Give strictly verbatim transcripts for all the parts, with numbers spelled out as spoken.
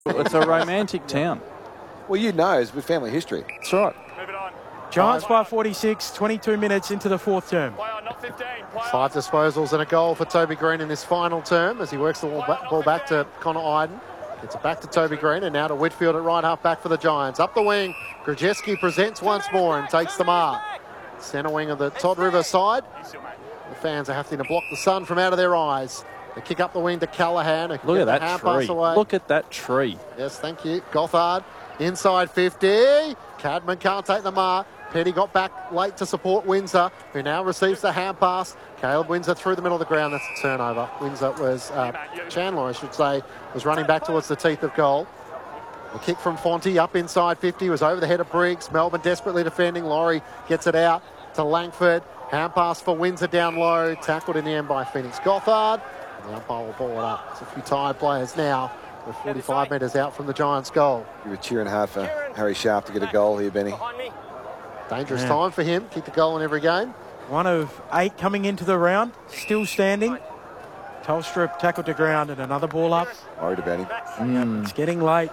It's a romantic town. Well, you know, it's with family history. That's right. Giants by forty-six, twenty-two minutes into the fourth term. Five disposals and a goal for Toby Green in this final term as he works the ball back to Connor Iden. Gets it back to Toby Green and now to Whitfield at right half back for the Giants. Up the wing, Grzeski presents once more and takes the mark. Centre wing of the Todd River side. The fans are having to block the sun from out of their eyes. They kick up the wing to Callaghan. Look at that tree. Look at that tree. Yes, thank you. Gothard inside fifty. Cadman can't take the mark. Petty got back late to support Windsor, who now receives the hand pass. Caleb Windsor through the middle of the ground. That's a turnover. Windsor was, uh, Chandler, I should say, was running back towards the teeth of goal. A kick from Fonte up inside fifty, was over the head of Briggs. Melbourne desperately defending. Laurie gets it out to Langford. Hand pass for Windsor down low. Tackled in the end by Phoenix Gothard. And the umpire will ball it up. It's a few tired players now. We're forty-five metres out from the Giants' goal. You were cheering hard for Harry Sharp to get a goal here, Benny. Dangerous yeah. time for him. Kicked a goal in every game. One of eight coming into the round. Still standing. Tolstrup tackled to ground and another ball up. Worried about him. Mm. It's getting late.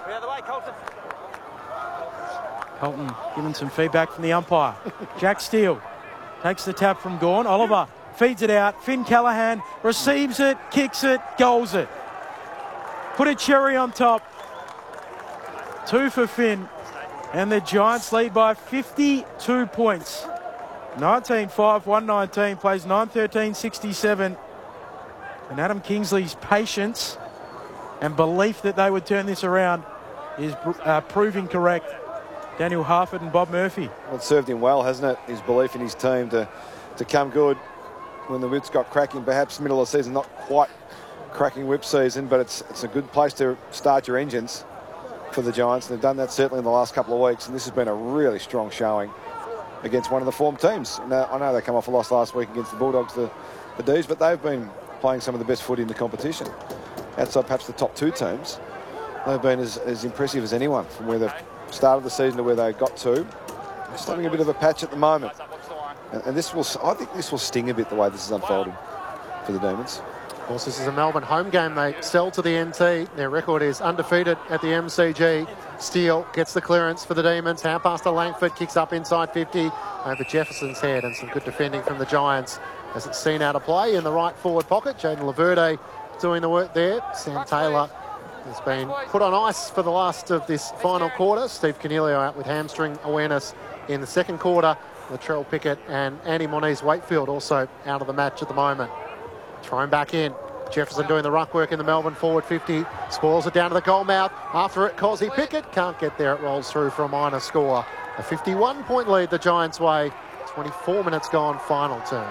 Colton giving some feedback from the umpire. Jack Steele takes the tap from Gawn. Oliver feeds it out. Finn Callaghan receives it, kicks it, goals it. Put a cherry on top. Two for Finn. And the Giants lead by fifty-two points. nineteen five, one nineteen, plays nine thirteen sixty-seven. And Adam Kingsley's patience and belief that they would turn this around is uh, proving correct. Daniel Harford and Bob Murphy. Well, it served him well, hasn't it? His belief in his team to, to come good when the whips got cracking. Perhaps middle of the season, not quite cracking whip season, but it's, it's a good place to start your engines for the Giants. And they've done that certainly in the last couple of weeks. And this has been a really strong showing against one of the form teams. Now, I know they come off a loss last week against the Bulldogs, the, the D's, but they've been playing some of the best footy in the competition. Outside perhaps the top two teams, they've been as, as impressive as anyone from where they've started the season to where they got to. They're just having a bit of a patch at the moment. And, and this will, I think this will sting a bit the way this is unfolding for the Demons. Of course, this is a Melbourne home game. They sell to the N T. Their record is undefeated at the M C G. Steele gets the clearance for the Demons. Hand pass to Langford, kicks up inside fifty over Jefferson's head, and some good defending from the Giants as it's seen out of play in the right forward pocket. Jaden Laverde doing the work there. Sam Taylor has been put on ice for the last of this final quarter. Steve Cornelio out with hamstring awareness in the second quarter. Latrell Pickett and Andy Moniz-Wakefield also out of the match at the moment. Thrown back in. Jefferson doing the ruck work in the Melbourne forward fifty. Spoils it down to the goal mouth. After it, Cosy Pickett can't get there. It rolls through for a minor score. A fifty-one point lead the Giants' way. twenty-four minutes gone, final turn.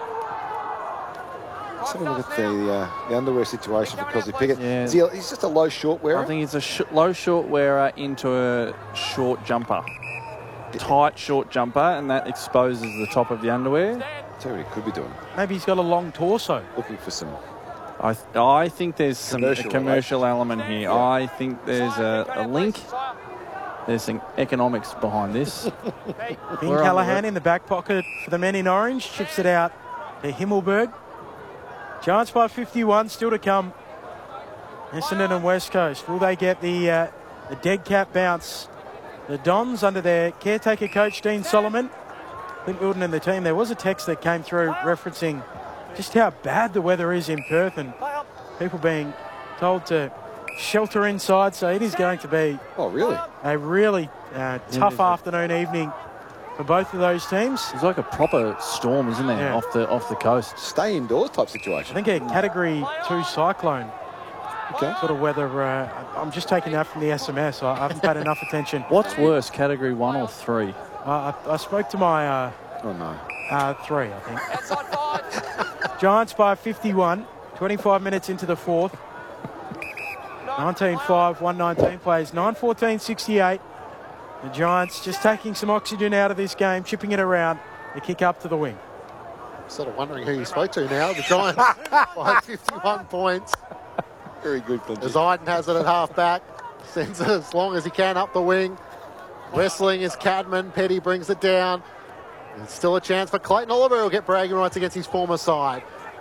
Let's have a look at the, uh, the underwear situation for Cosy Pickett. Yeah. Is he, he's just a low short wearer? I think he's a sh low short wearer into a short jumper. Tight short jumper, and that exposes the top of the underwear. That's what he could be doing. Maybe he's got a long torso. Looking for some... I, th I think there's some Commercial a commercial element here. Yeah. I think there's a, a link. There's some economics behind this. Finn Callaghan in the back pocket for the men in orange. Chips it out to Himmelberg. Giants by fifty-one, still to come. Essendon and West Coast. Will they get the, uh, the dead cat bounce? The Dons under their caretaker coach, Dean Solomon. Clint Wilden and the team. There was a text that came through referencing just how bad the weather is in Perth and people being told to shelter inside. So it is going to be oh, really? a really uh, tough yeah, afternoon, evening for both of those teams. It's like a proper storm, isn't there, yeah. off the off the coast? Stay indoors type situation. I think a Category two cyclone okay. sort of weather. Uh, I'm just taking that from the S M S. I haven't paid enough attention. What's worse, Category one or three? Uh, I, I spoke to my... Uh, oh, no. Uh, three, I think. Giants by fifty-one. twenty-five minutes into the fourth. nineteen five, one nineteen plays nine fourteen sixty-eight. The Giants just taking some oxygen out of this game, chipping it around. The kick up to the wing. Sort of wondering who you spoke to now. The Giants by fifty-one points. Very good, Clinton. As Iden has it at half back. Sends it as long as he can up the wing. Wrestling is Cadman. Petty brings it down. There's still a chance for Clayton Oliver. He'll get bragging rights against his former side.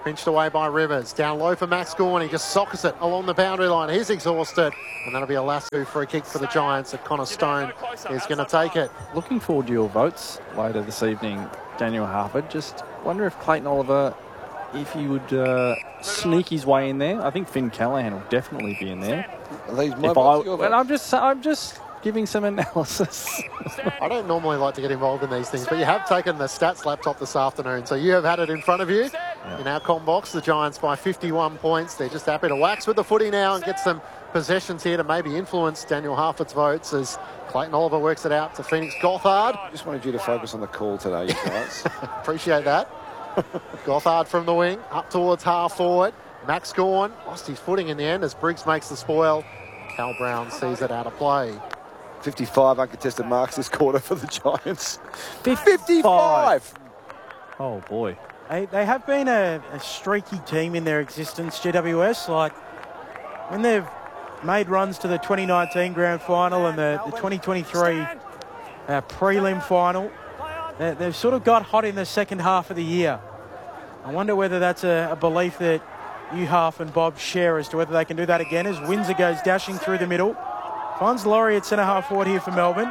Pinched away by Rivers. Down low for Max Gawn. He just sockets it along the boundary line. He's exhausted. And that'll be a lasso free kick for the Giants. And Connor Stone is going to take it. Looking forward to your votes later this evening, Daniel Harford. Just wonder if Clayton Oliver, if he would uh, sneak his way in there. I think Finn Callahan will definitely be in there. These If I, well, I'm just, I'm just giving some analysis. I don't normally like to get involved in these things, but you have taken the stats laptop this afternoon, so you have had it in front of you. Yeah. In our com box, the Giants by fifty-one points. They're just happy to wax with the footy now and get some possessions here to maybe influence Daniel Harford's votes as Clayton Oliver works it out to Phoenix Gothard. Just wanted you to focus on the call today, you guys. Appreciate that. Gothard from the wing, up towards half forward. Max Gawn lost his footing in the end as Briggs makes the spoil. Cal Brown sees it out of play. fifty-five uncontested marks this quarter for the Giants. fifty-five. Oh, boy. They, they have been a, a streaky team in their existence, G W S. Like, when they've made runs to the twenty nineteen grand final and the, the twenty twenty-three uh, prelim final, they, they've sort of got hot in the second half of the year. I wonder whether that's a, a belief that you, Half, and Bob share as to whether they can do that again as Windsor goes dashing through the middle. Finds Laurie at centre-half forward here for Melbourne.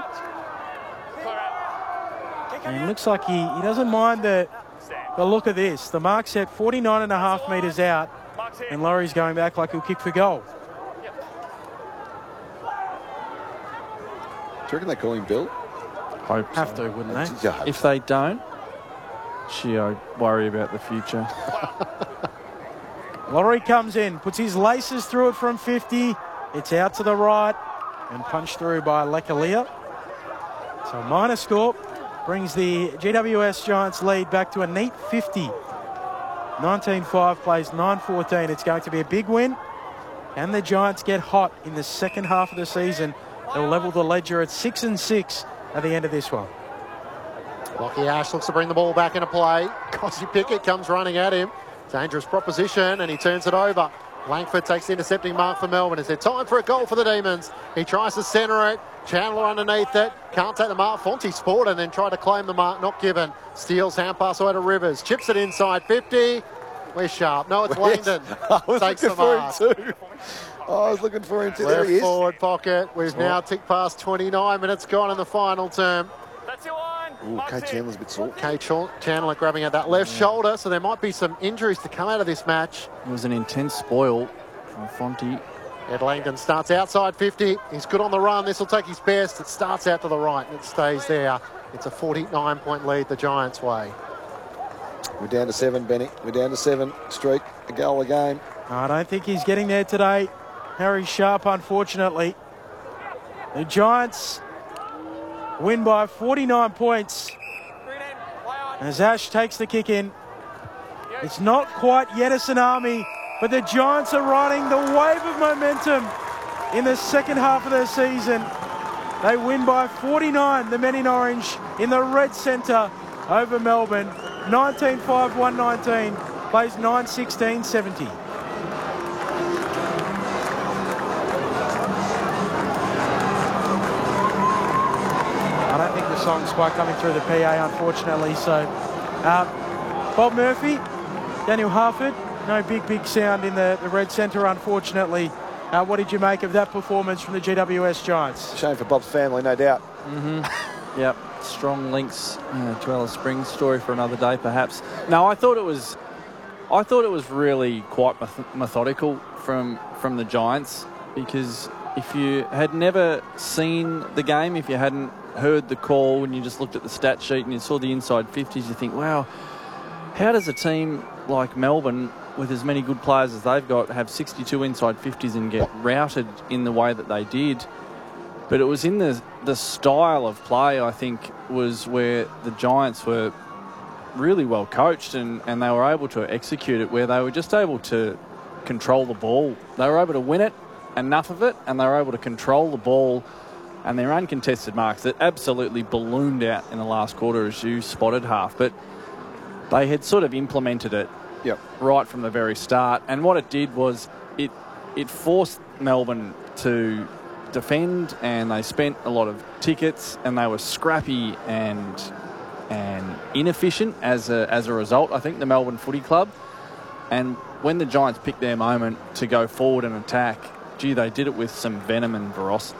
And it looks like he, he doesn't mind the, the look of this. The mark's at forty-nine and a half metres out, and Laurie's going back like he'll kick for goal. Do you reckon they call him Bill? Hope Have so. to, wouldn't they? Yeah. If they don't, gee, I worry about the future. Laurie comes in, puts his laces through it from fifty. It's out to the right and punched through by Lekalia. So a minor score brings the G W S Giants lead back to a neat fifty. nineteen five plays nine fourteen. It's going to be a big win. And the Giants get hot in the second half of the season. They'll level the ledger at six and six at the end of this one. Lockie Ash looks to bring the ball back into play. Cossie Pickett comes running at him. Dangerous proposition, and he turns it over. Langford takes the intercepting mark for Melbourne. Is there time for a goal for the Demons? He tries to centre it. Chandler underneath it. Can't take the mark. Fonte sport and then tried to claim the mark. Not given. Steals hand pass away to Rivers. Chips it inside fifty. We're sharp. No, it's Langdon. I was Takes looking the for mark. him too. I was looking for him too. There Left he is. forward pocket. We've now ticked past twenty-nine minutes gone in the final term. That's your one. Ooh, Kay Chandler's a bit sore. Kay Ch- Chandler grabbing at that left shoulder, so there might be some injuries to come out of this match. It was an intense spoil from Fonte. Ed Langdon starts outside fifty. He's good on the run. This will take his best. It starts out to the right and it stays there. It's a forty-nine point lead the Giants' way. We're down to seven, Benny. We're down to seven. Streak, a goal a game. I don't think he's getting there today. Harry Sharp, unfortunately. The Giants win by forty-nine points as Ash takes the kick in. It's not quite yet a tsunami, but the Giants are riding the wave of momentum in the second half of their season. They win by forty-nine, the men in orange, in the red centre over Melbourne. nineteen five, one nineteen, plays nine sixteen seventy. I don't think the song's quite coming through the P A, unfortunately. So, uh, Bob Murphy, Daniel Harford, no big, big sound in the, the red centre, unfortunately. Uh, what did you make of that performance from the G W S Giants? Shame for Bob's family, no doubt. Mm-hmm. Yep, strong links uh, to Alice Springs. Story for another day, perhaps. No, I thought it was, I thought it was really quite meth- methodical from from the Giants, because if you had never seen the game, if you hadn't heard the call and you just looked at the stat sheet and you saw the inside fifties, you think, wow, how does a team like Melbourne, with as many good players as they've got, have sixty-two inside fifties and get routed in the way that they did? But it was in the the style of play, I think, was where the Giants were really well coached, and, and they were able to execute it, where they were just able to control the ball. They were able to win it, enough of it, and they were able to control the ball. And their uncontested marks that absolutely ballooned out in the last quarter, as you spotted, Half. But they had sort of implemented it Yep. right from the very start. And what it did was it it forced Melbourne to defend, and they spent a lot of tickets, and they were scrappy and and inefficient as a, as a result, I think, the Melbourne Footy Club. And when the Giants picked their moment to go forward and attack, gee, they did it with some venom and